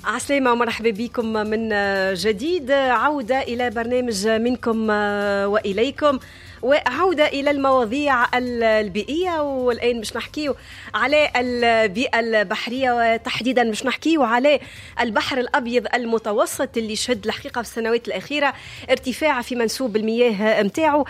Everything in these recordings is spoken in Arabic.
عسلامة ومرحبا بكم من جديد. عودة إلى برنامج منكم وإليكم، وعودة إلى المواضيع البيئية. والآن مش نحكيه على البيئة البحرية، وتحديدا مش نحكيه على البحر الأبيض المتوسط اللي شهد الحقيقة في السنوات الأخيرة ارتفاع في منسوب المياه متاعه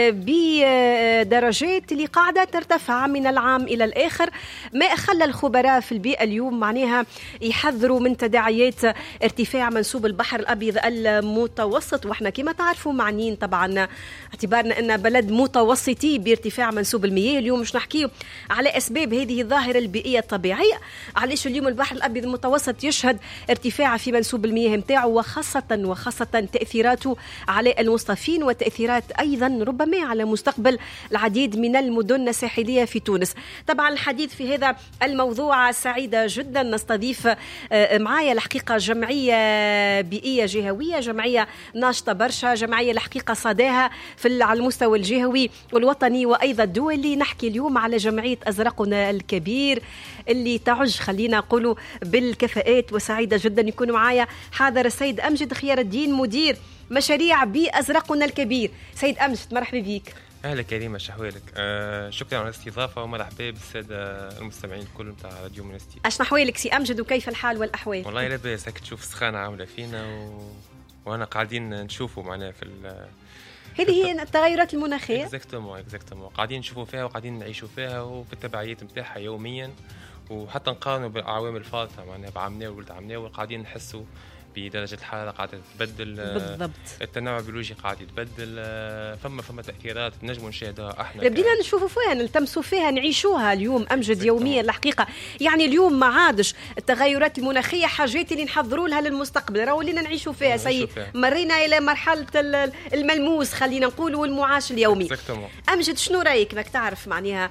بدرجات اللي قاعدة ترتفع من العام إلى الآخر، ما خلى الخبراء في البيئة اليوم معناها يحذروا من تداعيات ارتفاع منسوب البحر الأبيض المتوسط. وإحنا كما تعرفوا معنيين طبعا اعتبارنا أن بلد متوسطي بارتفاع منسوب المياه. اليوم مش نحكيه على أسباب هذه الظاهرة البيئية الطبيعية، علاش اليوم البحر الأبيض المتوسط يشهد ارتفاع في منسوب المياه متاعه، وخاصة تأثيراته على المصطفين، وتأثيرات أيضا ربما على مستقبل العديد من المدن الساحلية في تونس. طبعا الحديث في هذا الموضوع سعيدة جدا نستضيف معايا الحقيقة جمعية بيئية جهوية، جمعية ناشطة برشا، جمعية الحقيقة صداها على المستوى الجهوي والوطني وأيضا الدولي. نحكي اليوم على جمعية أزرقنا الكبير اللي تعج خلينا نقولوا بالكفاءات، وسعيدة جدا يكون معايا حاضر السيد أمجد خيار الدين، مدير مشاريع بأزرقنا الكبير. سيد أمجد مرحبا بك. أهلا كريمة، شحوالك. شكرا على الاستضافة ومرحبا بالسادة المستمعين الكل متاع راديو منستي. أش نحوالك سي أمجد وكيف الحال والأحوال؟ والله لاباس، هيك تشوف السخانة عاملة فينا وأنا قاعدين نشوفوا معناها في هذه هي التغيرات المناخية. اكزاكتومون قاعدين نشوفوا فيها وقاعدين نعيشوا فيها، وفي التبعيات نتاعها يوميا، وحتى نقارنوا بالأعوام الفاتة معناها بعامنا وولد عامنا، وقاعدين نحسوا بدرجة الحرارة قاعدة تتبدل بالضبط. التنوع البيولوجي قاعد يتبدل، فما تأثيرات نجموا نشاهدها احنا بدينا نشوفوا فيها، نلتمسوا فيها، نعيشوها اليوم أمجد يوميا الحقيقة. يعني اليوم ما عادش التغيرات المناخية حاجات اللي نحضروا لها للمستقبل، راهو لينا نعيشوا فيها. مرينا إلى مرحلة الملموس خلينا نقول والمعاش اليومي. أمجد شنو رأيك؟ انك تعرف معناها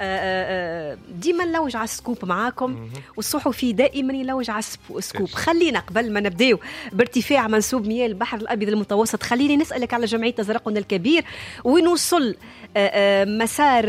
ديما نلوج على السكوب معاكم، والصحفي دائما يلوج على السكوب. خلينا قبل ما نبداو بارتفاع منسوب مياه البحر الأبيض المتوسط، خليني نسألك على جمعية أزرقنا الكبير، وين وصل مسار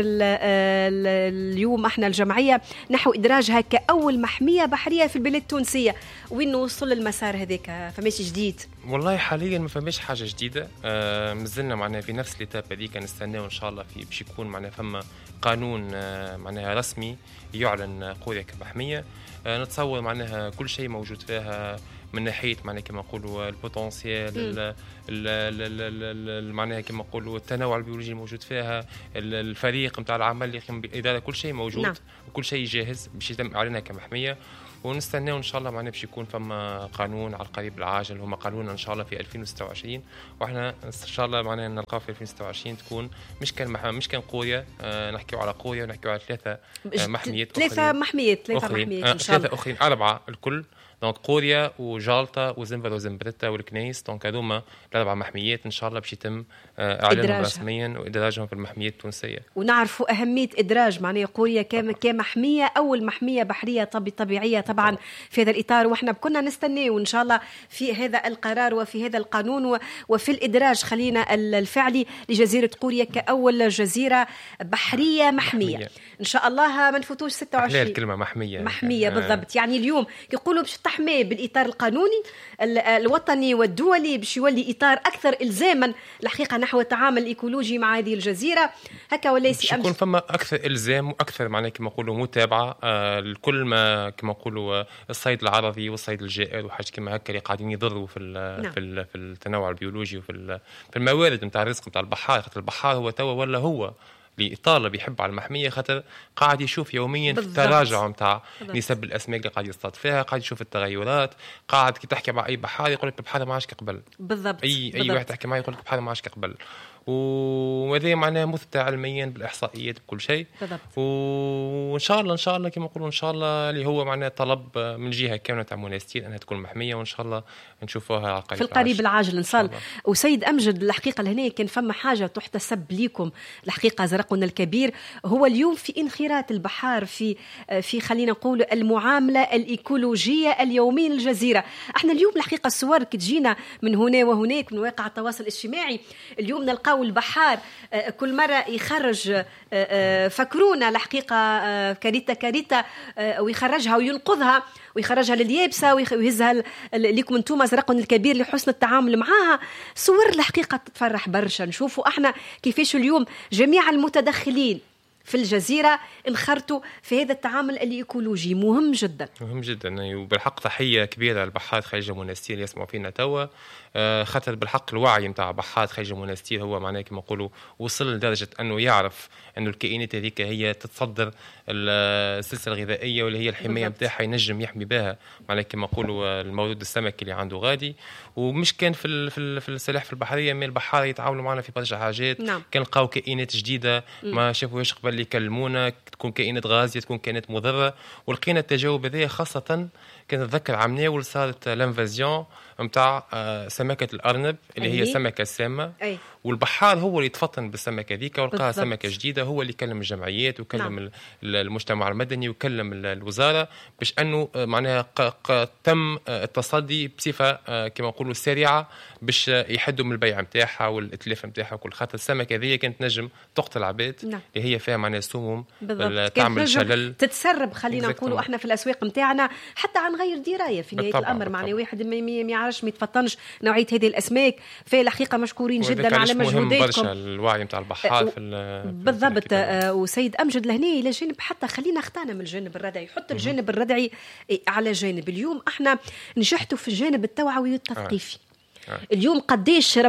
اليوم احنا الجمعية نحو إدراجها كأول محمية بحرية في البلاد التونسية؟ وين وصل المسار هذاك؟ فماشي جديد؟ والله حاليا ما فماش حاجة جديدة، مازلنا معناها في نفس الإتاب هذيك، نستناو إن شاء الله باش يكون معناها فما قانون معناها رسمي يعلن قرية كمحمية. نتصور معناها كل شيء موجود فيها من ناحية معناها كما نقولوا البوتنسيال، معناها كما نقولوا التنوع البيولوجي الموجود فيها، الفريق نتاع العمل اللي يقوم بالإدارة، كل شيء موجود. نعم. وكل شيء جاهز باش يتم إعلانها كمحمية، ونستناو ان شاء الله معناها باش يكون فما قانون على القريب العاجل، هما قانون ان شاء الله في 2026، واحنا ان شاء الله معناها نلقاو في 2026 تكون مش كان قريه، نحكيو على قريه ونحكيو على ثلاثه محميات، ثلاثه محميات ان شاء الله، ثلاثه اخرين، اربعه الكل. دونك قوريا وجالطة وزنبر وزنبرتا والكنيس، دونك هذوما الأربع محميات إن شاء الله باش يتم إعلانهم رسميا وإدراجهم في المحميات التونسية. ونعرفوا أهمية إدراج معناها قوريا كمحمية، أول محمية بحرية طبيعية طبعا في هذا الإطار، وإحنا كنا نستناه إن شاء الله في هذا القرار وفي هذا القانون وفي الإدراج خلينا الفعلي لجزيرة قوريا كأول جزيرة بحرية محمية. إن شاء الله ما نفوتوش 26. الكلمة محمية بالضبط. يعني اليوم يقولوا باش تحميه بالإطار القانوني الوطني والدولي، باش يولي إطار أكثر إلزاما الحقيقة نحو التعامل الإيكولوجي مع هذه الجزيرة. هكا ولا باش يكون فما أكثر إلزام وأكثر معناه كما نقولوا متابعة لكل ما كما نقولوا الصيد العرضي والصيد الجائر وحاجة كما هكا اللي قاعدين يضروا في التنوع البيولوجي وفي الموارد نتاع الرزق نتاع البحار. خاطر البحار هو توا ولا هو لإطالة بيحب على المحمية، خاطر قاعد يشوف يوميا التراجع متاع نسب الأسماك اللي قاعد يصطاد فيها، قاعد يشوف التغيرات، قاعد كي تحكي مع أي بحار يقول لك البحار ما عادش كقبل. بالضبط. أي واحد تحكي معه يقول لك البحار ما عادش كقبل، وهذا معناه مثبت علميا بالإحصائيات بكل شيء. وإن شاء الله كما نقولوا إن شاء الله اللي هو معناه طلب من جهة كاملة تاع مناستين أنها تكون محمية، وإن شاء الله نشوفوها في القريب العاجل إن شاء الله. وسيد أمجد الحقيقة لهنا كان فما حاجة تحتسب ليكم الحقيقة أزرقنا الكبير، هو اليوم في انخراط البحار في خلينا نقول المعاملة الإيكولوجية اليومية للجزيرة. احنا اليوم الحقيقة الصور كتجينا من هنا وهناك من واقع التواصل الاجتماعي، اليوم نلقاو راهو البحار كل مرة يخرج فكرونا الحقيقة كاريتا ويخرجها وينقذها ويخرجها لليابسة ويهزها ليكم انتم زرقن الكبير لحسن التعامل معها. صور الحقيقة تفرح برشا. نشوفوا احنا كيفاش اليوم جميع المتدخلين في الجزيرة انخرطوا في هذا التعامل الإيكولوجي مهم جدا. مهم جدا، وبالحق تحية كبيرة لبحار خليج منستير يسمعوا فينا توا، خاطر بالحق الوعي متاع بحار خليج منستير هو معناه كما نقولوا وصل لدرجة أنه يعرف أنه الكائنات هذيك هي تتصدر السلسلة الغذائية واللي هي الحماية متاعها ينجم يحمي بها معناه كما نقولوا المورود السمكي اللي عنده غادي. ومش كان في السلاحف البحرية من البحار يتعاونوا معنا في برشا حاجات. نعم. كان لقاو كائنات جديدة ما شافوهاش قبل اللي يكلمونا، تكون كائنات غازية تكون كائنات مضرة، ولقينا التجاوب هذا خاصة كان نتذكر عام ناول صارت لانفازيون نتاع سمكة الأرنب اللي هي سمكة سامة. والبحار هو اللي يتفطن بالسمكة ذيك ولقاها سمكة جديدة، هو اللي يكلم الجمعيات ويكلم المجتمع المدني ويكلم الوزارة باش أنه معناها تم التصدي بصفة كما نقولوا سريعة باش يحدوا من البيع متاعها والإتلاف متاعها وكل. خاطر السمكة ذي كانت نجم تقتل العباد اللي هي فيها معناها سموم تعمل شلل تتسرب خلينا نقولوا احنا في الأسواق متاعنا حتى عن غير دراية في نهاية الأمر. معناها واحد ما يعرفش ما يتفطنش نوعية هذه الأسماك. في الحقيقة مشكورين جدا على مجهوداتكم. الوعي متاع البحار بالضبط. وسيد أمجد لهنا إلى جانب حتى خلينا اختانا من الجانب الردعي، يحط الجانب الردعي على جانب. اليوم احنا نجحتوا في الجانب التوعوي والتثقيفي. اليوم قديش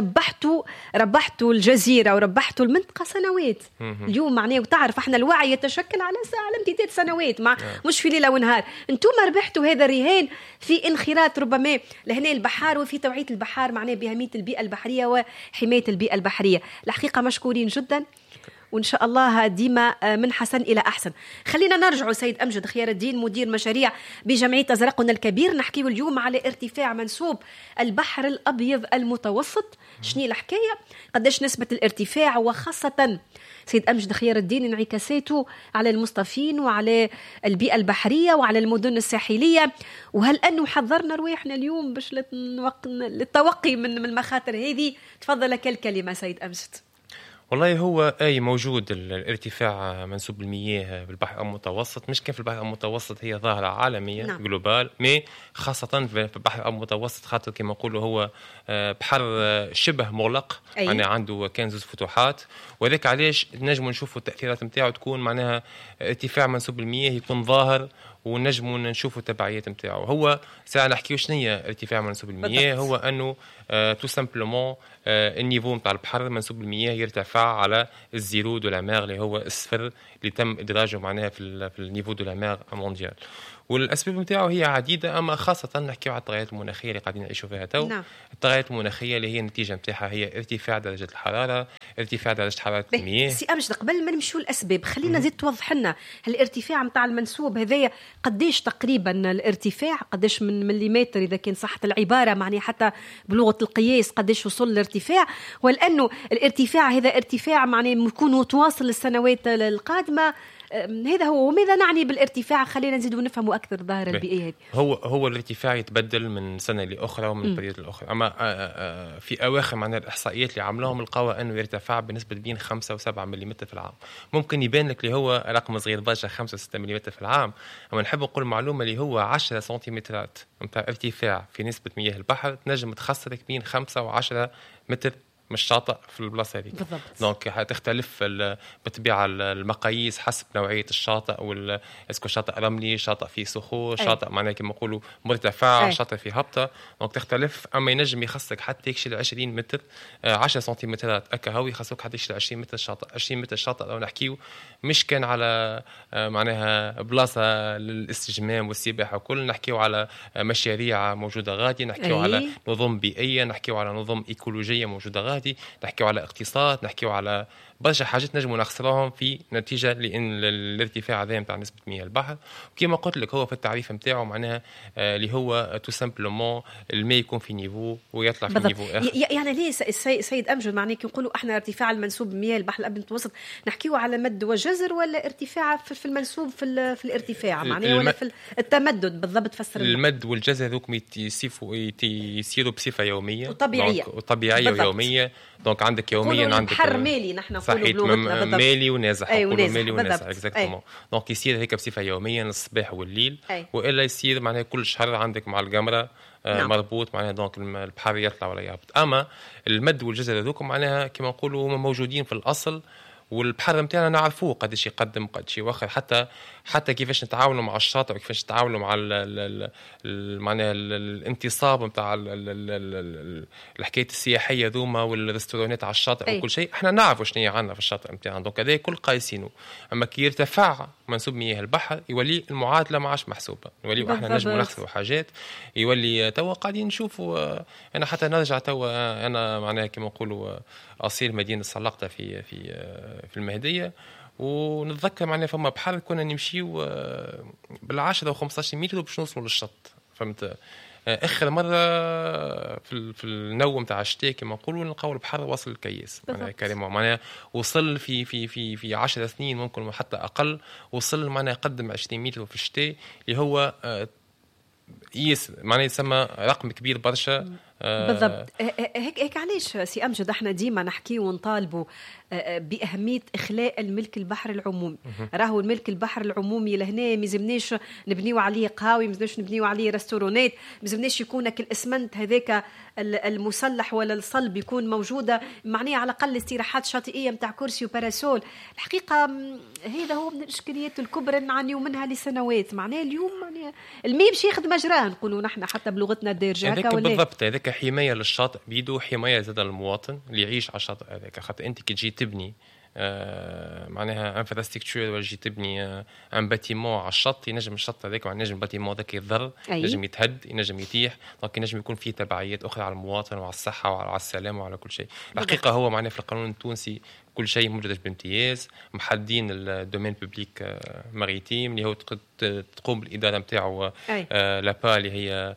ربحتوا الجزيرة وربحتوا المنطقة سنوات. اليوم معناه وتعرف احنا الوعي يتشكل على امتداد سنوات مش في ليلة ونهار. انتم ربحتوا هذا الرهان في انخراط ربما لهنا البحار وفي توعية البحار معناه بأهمية البيئة البحرية وحماية البيئة البحرية. الحقيقة مشكورين جدا وإن شاء الله ديما من حسن إلى أحسن. خلينا نرجع سيد أمجد خيار الدين مدير مشاريع بجمعية أزرقنا الكبير. نحكيه اليوم على ارتفاع منسوب البحر الأبيض المتوسط. شنو الحكاية؟ قديش نسبة الارتفاع وخاصة سيد أمجد خيار الدين انعكاساته على المصطفين وعلى البيئة البحرية وعلى المدن الساحلية، وهل أنه حضرنا رواحنا اليوم باش للتوقي من المخاطر هذه؟ تفضل لك الكلمة سيد أمجد. والله هو موجود الارتفاع منسوب المياه بالبحر المتوسط، مش كان في البحر المتوسط هي ظاهرة عالمية جلوبال، مي خاصة في البحر المتوسط خاطر كما نقولوا هو بحر شبه مغلق. يعني عنده كان زوج فتوحات، وذلك علاش نجموا نشوفوا التأثيرات متاعه تكون معناها ارتفاع منسوب المياه يكون ظاهر ونجموا نشوفوا التبعيات نتاعه. هو ساعة نحكيو شنو هي ارتفاع منسوب المياه، هو انه تو سامبلومون النيفو نتاع البحر منسوب المياه يرتفع على الزيرو دو لا مير اللي هو الصفر اللي تم ادراجه معناها في النيفو دو لا مير مونديال. والاسباب نتاعو هي عديده، اما خاصه نحكيو على التغيرات المناخيه اللي قاعدين نعيشوا فيها تو. التغيرات المناخيه اللي هي النتيجه نتاعها هي ارتفاع درجه الحراره، ارتفاع درجه حراره المياه. سي أمجد قبل ما نمشيو الاسباب خلينا نزيد توضح لنا الارتفاع نتاع المنسوب هذايا قديش تقريبا الارتفاع، قديش من مليمتر اذا كان صحه العباره معناها حتى بلغه القياس قديش وصل الارتفاع، ولانه الارتفاع هذا ارتفاع معناه يكون متواصل للسنوات القادمه. هذا هو. وماذا نعني بالارتفاع؟ خلينا نزيدوا نفهموا أكثر الظاهرة البيئية هذه. هو الارتفاع يتبدل من سنة لأخرى ومن بريود لأخرى، أما في أواخر معنا الإحصائيات اللي عملوهم لقوا أنه يرتفع بنسبة بين 5 و7 ملم في العام. ممكن يبان لك اللي هو رقم صغير برشا 5 و6 ملم في العام، أما نحب نقول معلومة اللي هو 10 سنتيمترات متاع ارتفاع في نسبة مياه البحر تنجم تخسرك بين 5 و10 متر مش شاطئ في البلاصه هذيك. دونك هتختلف بالطبيعه المقاييس حسب نوعيه الشاطئ اسكو شاطئ رملي، شاطئ فيه صخور، شاطئ معناه كما نقولوا مرتفع، شاطئ فيه هبطه. دونك تختلف، اما ينجم يخصك حتى يكشي 20 متر 10 سنتيمترات اكا هو يخصك حتى يكشي 20 متر شاطئ. 20 متر شاطئ لو نحكيو مش كان على معناها بلاصه للاستجمام والسباحه وكل، نحكيو على مشاريع موجوده غادي، نحكيو على نظم بيئيه، نحكيو على نظم ايكولوجيه موجوده غادي، نحكيو على اقتصاد، نحكيو على برشا حاجات نجموا نخسروهم في نتيجه لان الارتفاع هذا نتاع نسبه مياه البحر. وكما قلت لك هو في التعريف نتاعو معناها اللي هو تو سامبلومون الماء يكون في نيفو ويطلع في نيفو اخر. يعني ليه سيد امجد معناه كي نقولوا احنا ارتفاع المنسوب مياه البحر الابيض المتوسط نحكيو على مد وجزر ولا ارتفاع في المنسوب في الارتفاع معناه ولا في التمدد بالضبط؟ فسر المد والجزر ذوك يصيروا بصفه يوميه وطبيعيه ويوميه. دونك عندك يوميا عندك بحر مالي نحن نقولوا بلغتنا مالي ونازح مالي ونازح اكزاكتومون. دونك يصير هيك بصفه يوميا الصباح والليل والا يصير معناها كل شهر عندك مع القمره مربوط معناها دونك البحر يطلع ولا يهبط. اما المد والجزر هذوك معناها كما نقولوا هما موجودين في الاصل والبحر نتاعنا نعرفوه قداش يقدم قداش يوخر حتى كيفاش نتعاونوا مع الشاطئ وكيفاش نتعاونوا مع معناها الانتصاب نتاع الحكايه السياحيه ذوما والريستورانات على الشاطئ وكل شيء احنا نعرفوا شنو هي عندنا في الشاطئ نتاعنا. دونك هذا كل قايسينه. اما كي يرتفع منسوب مياه البحر يولي المعادله ما عادش محسوبه يولي احنا نجموا نخسروا حاجات يولي توا قاعدين نشوفوا. انا حتى نرجع توا انا معناها كما نقولوا اصيل مدينه سلقطه في المهديه ونتذكر معناها فما بحر كنا نمشيو بال10 و 15 متر باش نوصلوا للشط. فهمت؟ اخر مره في النوم تاع الشتاء كما نقولوا نلقاو البحر واصل الكياس معناها كريمه معناها وصل في 10 سنين ممكن حتى اقل وصل معناها يقدم 20 متر في الشتاء اللي هو معناها يسمى رقم كبير برشا. بالضبط. هيك علاش سي امجد احنا ديما نحكي ونطالبوا باهميه اخلاء الملك البحر العمومي. راهو الملك البحر العمومي لهنا ما يلزمناش نبنيو عليه قهاوي، ما يلزمناش نبنيو عليه ريستورونات، ما يلزمناش يكون الاسمنت هذاك المسلح ولا الصلب يكون موجوده معناها على الاقل استراحات شاطئيه نتاع كرسي وباراسول. الحقيقه هذا هو من الاشكاليات الكبرى نعانيو منها لسنوات. معناها اليوم معناها الماء باش ياخذ مجراه نقولوا نحن حتى بلغتنا الدارجه هكا ولا بالضبط. هذاك حمايه للشاطئ بيدو حمايه زاد المواطن اللي يعيش على الشاطئ هذاك. خاطر انت كي تجي تبني معناها انفراستركتور ولا تجي تبني ان باتيمون على الشط ينجم الشط هذاك ينجم الباتيمون هذاك يضر ينجم يتهد ينجم يطيح. دونك ينجم يكون فيه تبعيات اخرى على المواطن وعلى الصحه وعلى السلامه وعلى كل شيء. الحقيقه هو معناها في القانون التونسي كل شيء موجود بامتياز محددين الدومين بوبليك ماريتيم اللي هو تقوم بالاداره نتاعو لابا اللي هي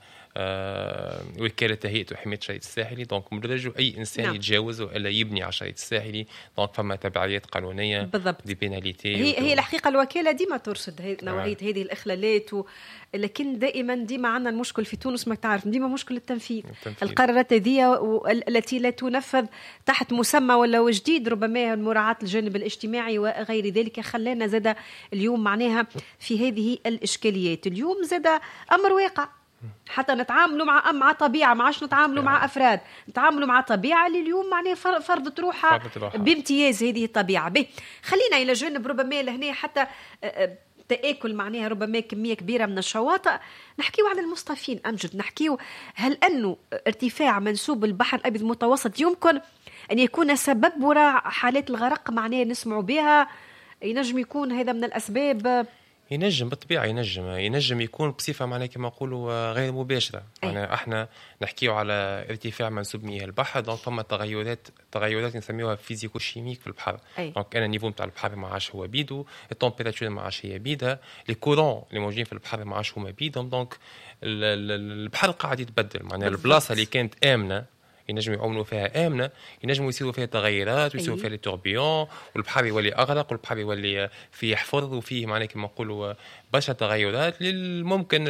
وكالة هيئة وحماية الشريط الساحلي. دونك مدرج أي إنسان يتجاوز وإلا يبني على الشريط الساحلي دونك فما تبعيات قانونية دي بيناليتي. هي الحقيقة الوكالة ديما ترصد نوعية هذه الإخلالات لكن دائما ديما عندنا المشكل في تونس ما تعرف ديما مشكل التنفيذ. القرارات هذه التي لا تنفذ تحت مسمى ولا جديد ربما مراعاة الجانب الاجتماعي وغير ذلك خلانا زاد اليوم معناها في هذه الإشكاليات. اليوم زاد أمر واقع حتى نتعاملوا مع طبيعة ما عادش نتعاملوا مع أفراد نتعاملوا مع طبيعة اللي اليوم معناها فرضت روحها بامتياز هذه الطبيعة. خلينا إلى جانب ربما لهنا حتى تآكل معناها ربما كمية كبيرة من الشواطئ. نحكيو على المصطفين أمجد نحكيو هل أنه ارتفاع منسوب البحر الأبيض المتوسط يمكن أن يكون سبب وراء حالات الغرق معناها نسمعوا بها؟ ينجم يكون هذا من الأسباب؟ ينجم بالطبيعة ينجم يكون بصفة معناها كما نقولوا غير مباشرة. يعني احنا نحكيو على ارتفاع منسوب مياه البحر دونك فما تغيرات نسميوها فيزيكو شيميك في البحر. دونك انا النيفو نتاع البحر ما عادش هو بيدو التمبيراتور ما عادش هي بيدها لي كورون اللي موجودين في البحر ما عادش هما بيدهم. دونك البحر قاعد يتبدل معناها البلاصة اللي كانت آمنة ينجموا يعوموا فيها آمنة ينجموا يصيروا فيها تغيرات ويصيروا فيها التوربيون والبحر يولي أغرق والبحر يولي فيه حفر وفيه معناه كما نقولوا برشا تغيرات للممكن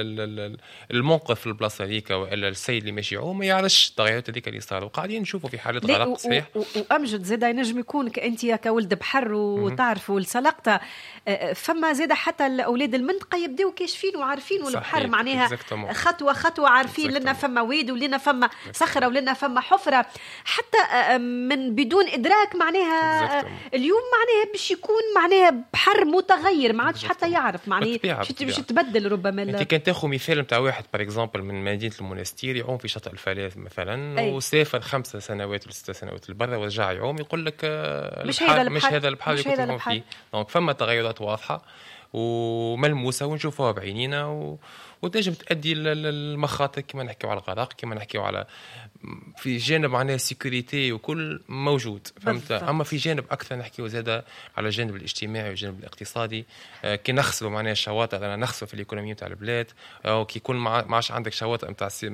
المنقذ في البلاصة هذيك وإلا السيد اللي ماشي يعوم ما يعرفش التغيرات هذيك اللي صاروا قاعدين نشوفوا في حالة غرق صحيح. وأمجد زاد ينجم يكون أنت كولد بحر وتعرفوا السلقطة فما زاد حتى الأولاد المنطقة يبدأوا كاشفين وعارفين البحر معناها خطوة عارفين لنا فما ويد ولنا فما صخرة ولنا فما حفرة حتى من بدون إدراك معناها اليوم معناها باش يكون معناها بحر متغير ما عادش حتى يعرف معناها باش تبدل ربما. انت كان تاخذ مثال نتاع واحد بار اكزومبل من مدينه المونستير يعوم في شاطئ الفلاذ مثلا وسافر 5 سنوات ولا 6 سنوات لبرا ورجع يعوم يقول لك مش هذا البحر اللي كنت نعوم فيه. دونك فما تغيرات واضحه وملموسه ونشوفوها بعينينا وتنجم تؤدي المخاطر كما نحكيو على الغرق، كما نحكيو على في جانب معناها سيكوريتي وكل موجود، فهمت. اما في جانب اكثر نحكيو زاده على الجانب الاجتماعي والجانب الاقتصادي. كي نخسروا معناها الشواطئ، انا نخسروا في الايكونوميه تاع البلاد، او كي يكون ما عادش عندك شواطئ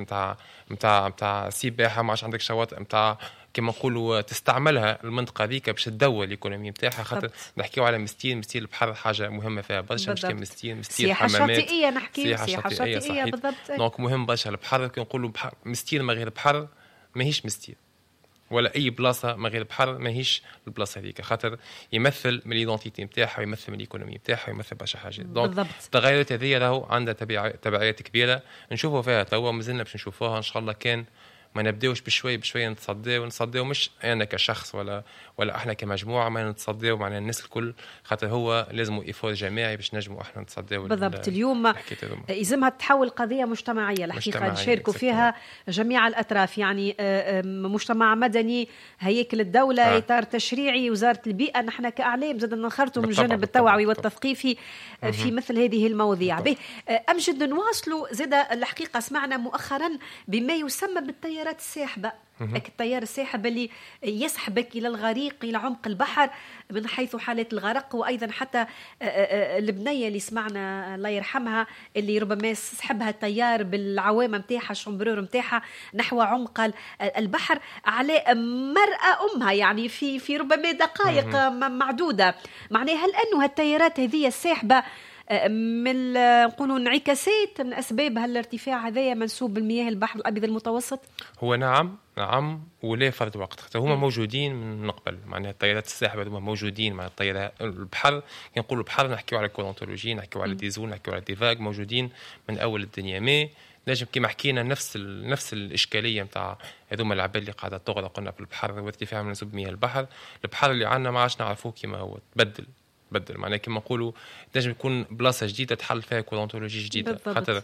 نتاع سباحه، ما عادش عندك شواطئ نتاع كما نقولوا تستعملها المنطقه ذيك باش تدور الايكونوميه نتاعها. خاطر نحكيو على مستين البحر حاجه مهمه فيها برشا، مش كان مستين حمامات، شاطئيه، نحكيو سياحه شاطئيه بالضبط. دونك مهم برشا البحر. كي نقولوا مستين ما غير بحر ماهيش مستين، ولا اي بلاصه ما غير بحر ماهيش البلاصه هذيك، خاطر يمثل من الايدنتيتي نتاعها ويمثل من الايكونومي نتاعها ويمثل برشا حاجات. دونك التغيرات هذه راهو عندها تبعيات كبيره نشوفوا فيها توا، مازلنا باش نشوفوها ان شاء الله. كان ما نبداوش بشوي نتصداو مش انا كشخص ولا احنا كمجموعه، ما نتصداو معنا الناس الكل، خاطر هو لازم ايفور جماعي باش نجموا احنا نتصداو بالضبط. اليوم يلزمها تحول قضيه مجتمعيه الحقيقه نشاركوا فيها جميع الاطراف، يعني مجتمع مدني، هياكل الدوله، اطار تشريعي، وزاره البيئه، نحن كاعلام زاد ننخرطوا من الجانب التوعوي والتثقيفي في مثل هذه المواضيع. امجد نواصلوا زاد الحقيقه سمعنا مؤخرا بما يسمى بالتيارات الساحبه، التيار الساحب اللي يسحبك إلى الغريق، إلى عمق البحر من حيث حالة الغرق. وأيضا حتى البنية اللي سمعنا الله يرحمها اللي ربما سحبها التيار بالعوامة متاعها الشمبرور متاعها نحو عمق البحر على مرأة أمها، يعني في ربما دقائق معدودة. معناها هل أنه التيارات هذه الساحبة من نقولوا انعكاسات من أسباب هالارتفاع هذايا منسوب المياه البحر الأبيض المتوسط؟ هو نعم ولا فرد وقت. هما موجودين من قبل، معناها الطيارات الساحبة هما موجودين مع الطيارات البحر. نقولوا البحر نحكيو على الكولونتولوجي، نحكيو على ديزول، نحكيو على ديفاغ، موجودين من أول الدنيا. ما نجم كما حكينا نفس الإشكالية متاع هذوما العباد اللي قاعدة تغرق قلنا في البحر وارتفاع منسوب مياه البحر اللي عندنا ما عادش نعرفوه كما هو، تبدل معناه كما نقولوا تنجم يكون بلاصه جديده تحل فيها كولونتولوجي جديده. خاطر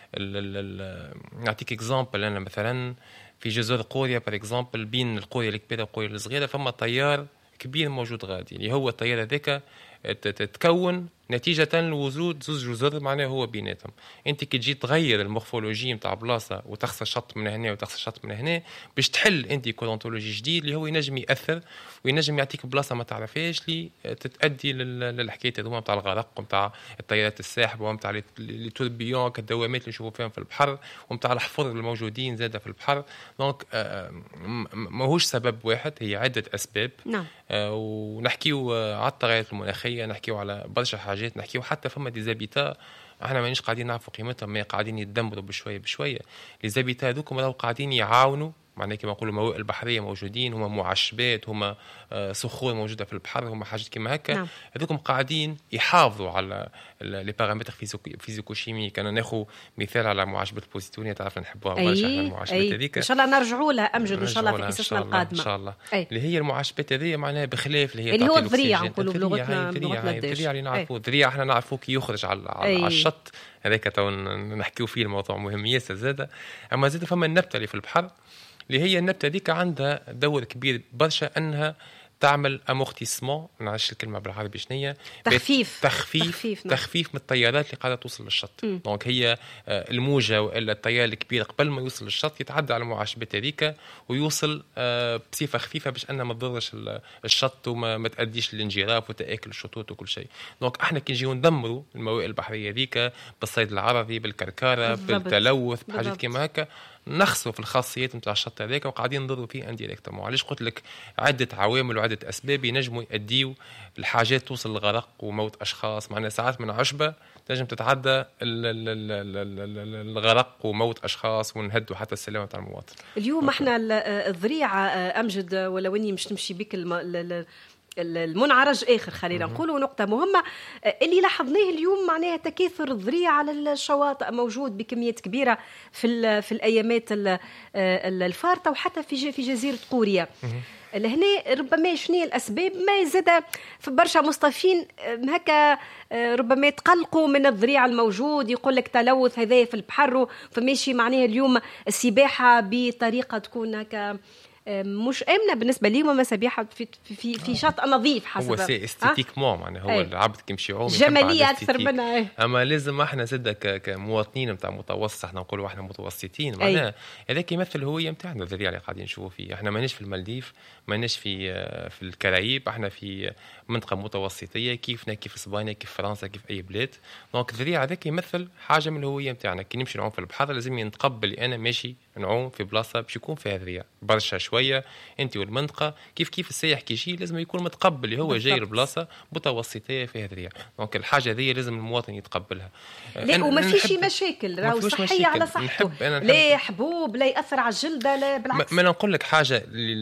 نعطيك اكزامبل، انا مثلا في جزر قوريا بار اكزامبل، بين القريه الكبيره والقريه الصغيره فما طيار كبير موجود غادي، اللي هو الطيار هذاك تتكون نتيجة لوجود زوج جزر معناه هو بيناتهم. انت كي تجي تغير المورفولوجي نتاع بلاصه وتخسر شط من هنا وتخسر شط من هنا باش تحل انت كولونتولوجي جديد اللي هو ينجم ياثر وينجم يعطيك بلاصه ما تعرفهاش اللي تتادي للحكايه هذوما نتاع الغرق ونتاع الطيارات الساحبه ونتاع لي توربيون كالدوامات اللي نشوفوا فيهم في البحر ونتاع الحفر الموجودين زاده في البحر. دونك ماهوش سبب واحد، هي عده اسباب. نعم. ونحكيو على التغيرات المناخيه، نحكيو على برشا حاجات، نحكيو حتى فما ديزابيتا احنا مانيش قاعدين نعرفوا قيمتهم، ما قاعدين يتدمروا بشويه. ليزابيتا هذوكم راهو قاعدين يعاونوا، معناه كما نقولوا الموائل البحريه موجودين، هما معشبات، هما صخور موجوده في البحر، هما حاجات كما هكا. هذوكم قاعدين يحافظوا على لي بارامتر فيزيكوشيميك. انا ناخذ مثال على معاشبه البوزيتونيه، تعرف نحبوها برشا احنا المعاشبات هذيك، ان شاء الله نرجعوا لها امجد ان شاء الله في قصصنا القادمه ان شاء الله. اللي هي المعاشبات هذه معناها بخلاف اللي هو الذريع نقولوا بلغتنا الذريع اللي نعرفوه، الذريع احنا نعرفوه كي يخرج على الشط هذاك تو نحكيو فيه، الموضوع مهم ياسر زاده. اما زاده فما النبته اللي في البحر اللي هي النبته ديك عندها دور كبير برشا انها تعمل امورتيسمون، ما نعرفش الكلمه بالعربي شنية، تخفيف من الطيارات اللي قاعده توصل للشط. دونك هي الموجه والا الطيار الكبير قبل ما يوصل للشط يتعدى على المعاشبات هذيك ويوصل بصفه خفيفه باش انها ما تضرش الشط وما تاديش للانجراف وتاكل الشطوط وكل شيء. دونك احنا كي نجيو ندمروا الموائل البحريه هذيك بالصيد العرضي، بالكركاره، بالتلوث، بحاجات كيما هكا، نخسروا في الخاصيات نتاع الشط هذاك وقاعدين نضروا فيه انديريكتومون. علاش قلت لك عده عوامل وعده اسباب ينجموا يؤديوا الحاجات توصل للغرق وموت اشخاص. معناها ساعات من عشبه تنجم تتعدى الغرق وموت اشخاص ونهدوا حتى السلامه تاع المواطن. اليوم احنا الذريعه امجد، ولو اني مش نمشي بك المنعرج آخر، خلينا نقولوا نقطة مهمة اللي لاحظناه اليوم، معناها تكاثر الذريعة على الشواطئ موجود بكميات كبيرة في الأيامات الفارطة وحتى في جزيرة قوريا. لهنا ربما شنو الأسباب؟ ما زاد في برشا مصطفين هكا ربما يتقلقوا من الذريعة الموجود، يقول لك تلوث هذا في البحر، فماشي معناها اليوم السباحة بطريقة تكون هكا مش آمنة بالنسبة لي وما سبيحة في شط نظيف حسب هو سي استيتيكمون معناها هو العبد كيمشي يعوم جمالية أكثر منها. أما لازم احنا زدنا كمواطنين نتاع متوسط، احنا نقولوا احنا متوسطين معناها هذاك يمثل الهوية نتاعنا الذريعة اللي قاعدين نشوفوا فيه. احنا ماناش في المالديف، ماناش في الكرايب، احنا في منطقة متوسطية كيفنا كيف اسبانيا كيف فرنسا كيف اي بلاد. دونك الذريعة هذاك يمثل حاجة من الهوية نتاعنا. كي نمشي نعوم في البحر لازم نتقبل انا ماشي نعوم في بلاصة باش يكون فيها ذريعة برشا شوية انت والمنطقة. كيف السائح كي يجي لازم يكون متقبل اللي هو جاي لبلاصة متوسطية فيها ذريعة. دونك الحاجة ذي لازم المواطن يتقبلها. لا وما فيش مشاكل، راهو صحية على صحته، لا حبوب لا يأثر على الجلدة، لا بالعكس. ما نقول لك حاجة،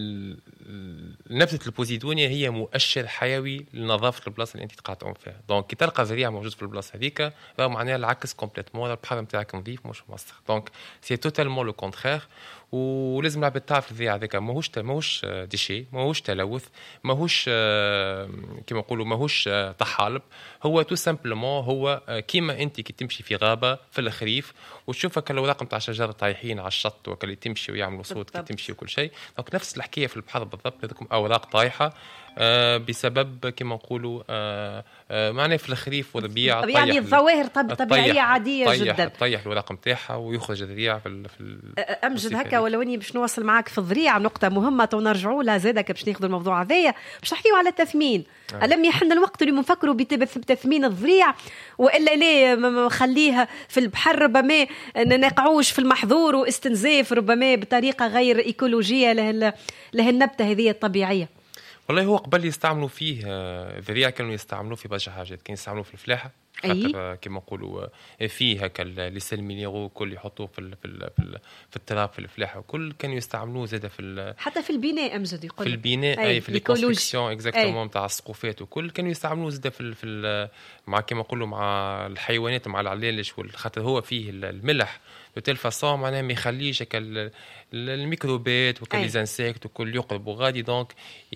نبتة البوزيدونيا هي مؤشر حيوي لنظافة البلاصة اللي انت قاعد تعوم فيها. دونك كي تلقى ذريعة موجود في البلاصة هذيك راهو معناها العكس كومبليتمون، البحر نتاعك نظيف مش موسخ. دونك سي توتالمون لو كونترير. ولازم العباد تعرف الذريعة هذيك ماهوش ديشي، ماهوش تلوث، ماهوش كيما نقولوا ماهوش طحالب. هو تو سامبلومون هو كيما انت كي تمشي في غابة في الخريف وتشوف الأوراق نتاع شجر طايحين على الشط وكل تمشي ويعملوا صوت كي تمشي وكل شيء. دونك نفس الحكاية في البحر بالضبط، هذوكم أوراق طايحة بسبب كما نقولوا معناه في الخريف والربيع يعني الظواهر طبيعية عادية جدا تطيح الوراق نتاعها ويخرج الذريع في أمجد هكا. ولو اني باش نواصل معاك في الذريعة نقطة مهمة ونرجعوا لها زادك باش ناخذ الموضوع هذايا باش نحكيوا على التثمين. ألم يحن الوقت اللي نفكروا بتثمين الذريع، وإلا ليه خليها في البحر ربما نقعوش في المحظور واستنزاف ربما بطريقة غير إيكولوجية له النبتة هذه الطبيعية؟ والله هو قبل يستعملوا فيه الذريعة كانوا يستعملوا في برشا حاجات. كانوا يستعملوا في الفلاحة خاطر كما نقولوا فيه هكا لي سيل مينيرو كل يحطوه في التراب في الفلاحة وكل كانوا يستعملوه زاده حتى في البناء أمجد يقول في البناء أي في الكونستركسيون اكزاكتومون تاع السقوفات وكل كانوا يستعملوه زاده في مع كما نقولوا مع الحيوانات مع العلالش خاطر هو فيه الملح بتل فاصون معناها ما يخليش الميكروبات وكل زانسيكت وكل يقرب وغادي. دونك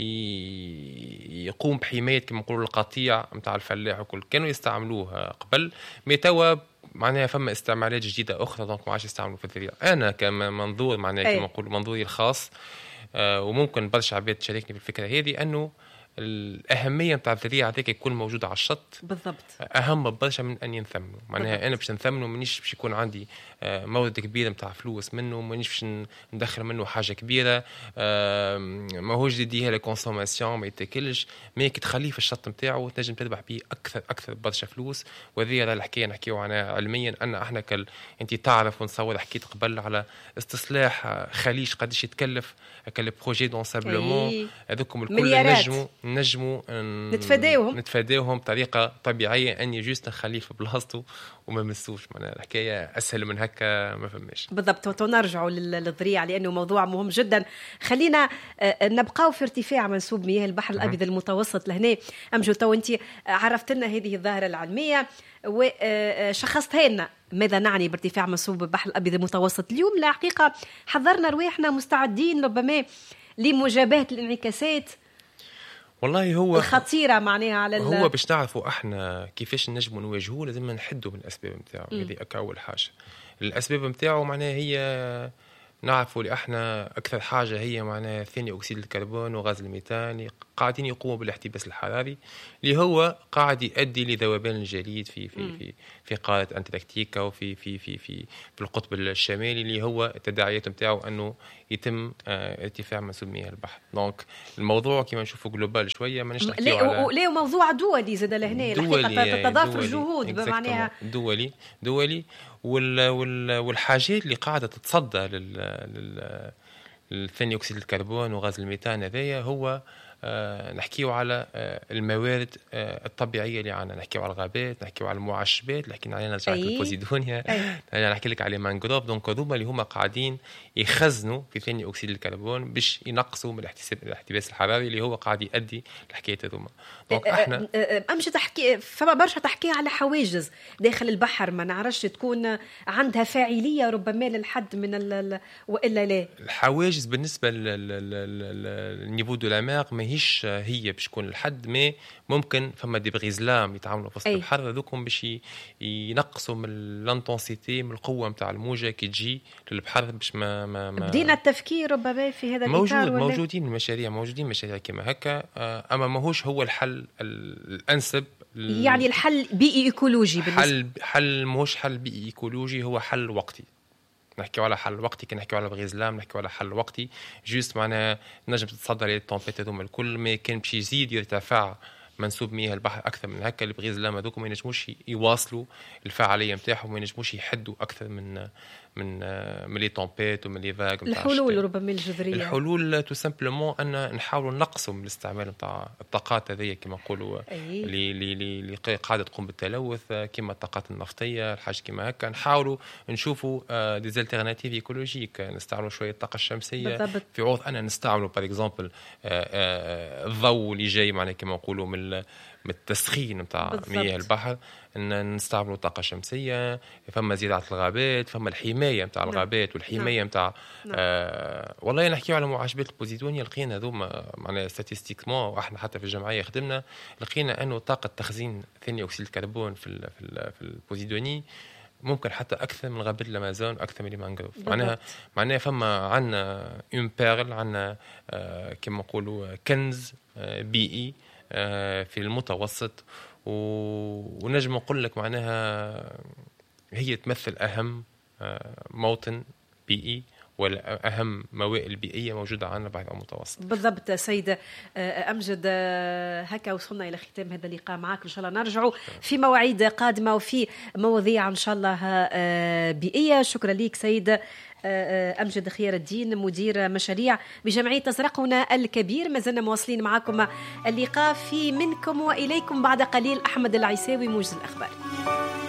يقوم بحماية كما نقولوا القطيع نتاع الفلاح وكل كانوا يستعملوه قبل. مي توا معناها فما استعمالات جديدة أخرى دونك ما عادش يستعملوا في الذريعة. أنا كمنظور معناها كما نقولوا منظوري الخاص وممكن برشا عباد تشاركني في الفكرة هذه أنه الأهمية نتاع الذريعة هذيك يكون موجودة على الشط بالضبط أهم برشا من أن ينثمنوا. معناها أنا باش نثمنوا منيش باش يكون عندي مورد كبير نتاع فلوس منه، منيش باش ندخل منه حاجة كبيرة ماهوش ديها للكونسوماسيون ما يتاكلش، ما كي تخليه في الشط نتاعو تنجم تربح به أكثر برشا فلوس. وهذه راه الحكاية نحكيو عنها علميا أن احنا أنت تعرف ونصور حكيت قبل على استصلاح خليج قديش يتكلف كالبروجي دون سابلومون هذوكم الكل نجموا نتفاداوهم بطريقة طبيعية أني جوست نخليه في بلاصته وما مسوش. معناها الحكاية أسهل من هكا ما فماش. بالضبط. ونرجعوا للذريعة لأنه موضوع مهم جدا. خلينا نبقاو في ارتفاع منسوب مياه البحر الأبيض المتوسط لهنا. أمجد تو أنت عرفت لنا هذه الظاهرة العلمية وشخصتها لنا ماذا نعني بارتفاع منسوب البحر الأبيض المتوسط. اليوم لا حقيقة حضرنا رواحنا مستعدين ربما لمجابهة الانعكاسات والله هو الخطيرة معناها على هو باش نعرفوا احنا كيفاش نجموا نواجهوه لازم نحدوا من الأسباب نتاعو. هذه أول حاجة. الأسباب نتاعو معناها هي نعرفوا اللي احنا أكثر حاجة هي معناها ثاني أكسيد الكربون وغاز الميثان قاعدين يقوموا بالاحتباس الحراري اللي هو قاعد يؤدي لذوبان الجليد في قارة أنتاركتيكا وفي في في في في القطب الشمالي اللي هو التداعيات نتاعو أنه يتم ارتفاع منسوب مياه البحر. دونك الموضوع كما نشوفوا جلوبال شوية ما نحكيو على لا موضوع دولي زاد لهنا الحقيقة تتضافر الجهود بمعناها دولي والحاجات اللي قاعدة تتصدى للثاني أكسيد الكربون وغاز الميثان هذايا هو نحكيو على الموارد الطبيعية اللي عنا. نحكيو على الغابات، نحكيو على المعشبات، نحكي علينا نرجع البوزيدونيا نحكي لك على مانغروف. دونك هذوما اللي هما قاعدين يخزنوا في ثاني أكسيد الكربون باش ينقصوا من الاحتباس الحراري اللي هو قاعد يؤدي لحكاية هذوما. دونك احنا امشي تحكي فما برشا تحكي على حواجز داخل البحر ما نعرفش تكون عندها فاعلية ربما للحد من والا لا. الحواجز بالنسبة للنيفو دو لا مير ما ماهيش هي باش تكون الحد، ما ممكن فما دي بغيزلام يتعاملوا في وسط البحر هذوكم باش ينقصوا من الانتنسيتي، من القوه نتاع الموجه كي تجي للبحر. باش ما بدينا التفكير ربما في هذا الإطار. موجودين مشاريع كما هكا، اما ماهوش هو الحل الانسب. يعني الحل بيئي ايكولوجي، حل ماهوش حل بيئي ايكولوجي، هو حل وقتي. نحكيو على حل وقتي، كي نحكيو على بغيزلام نحكيو على حل وقتي جوست معناها نجم تتصدى للتومبيت هذوما الكل. ما كان باش يزيد يرتفع منسوب مياه البحر اكثر من هكا، البغيزلام هذوك ما ينجموش يواصلوا الفعاليه نتاعهم، ما ينجموش يحدوا اكثر من لي تومبيت ومن لي فاغ. الحلول ربما الجذريه، الحلول تو سامبلومون ان نحاولوا نقصوا من الاستعمال نتاع الطاقات هذيا كما نقولوا اللي قاعده تقوم بالتلوث، كما الطاقات النفطيه الحاجه كما هكا. نحاولوا نشوفوا دي التيرناتيف ايكولوجيك، نستعملوا شويه الطاقه الشمسيه بالضبط. في عوض ان نستعملوا باغ اكزومبل الضوء اللي جاي معناها كما نقولوا من التسخين نتاع مياه البحر، ان نستعملوا طاقه شمسيه. فما زراعه الغابات، فما الحمايه نتاع الغابات والحمايه نتاع والله نحكيو على معاشبات البوزيدونيه. لقينا هذوما معناها ستاتستيكمون، واحنا حتى في الجمعيه خدمنا لقينا انه طاقه تخزين ثاني اكسيد الكربون في البوزيدوني ممكن حتى اكثر من غابات الامازون، اكثر من المانغروف. معناها فما عندنا اون بيرل، عندنا كما نقولوا كنز بيئي في المتوسط، ونجم نقول لك معناها هي تمثل أهم موطن بيئي ولا أهم موائل بيئية موجودة عندنا بعد المتوسط. بالضبط سيد أمجد، هكا وصلنا إلى ختام هذا اللقاء معك. إن شاء الله نرجعوا في مواعيد قادمة وفي مواضيع إن شاء الله بيئية. شكرا لك سيد أمجد خيار الدين، مدير مشاريع بجمعية تزرقنا الكبير. ما زلنا مواصلين معكم اللقاء في منكم وإليكم. بعد قليل أحمد العيساوي موجز الأخبار.